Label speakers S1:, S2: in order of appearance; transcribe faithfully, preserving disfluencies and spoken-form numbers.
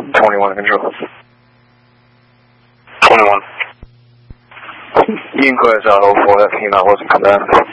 S1: twenty-one control.
S2: twenty-one.
S1: You can clear us out oh four, that came out, wasn't coming out.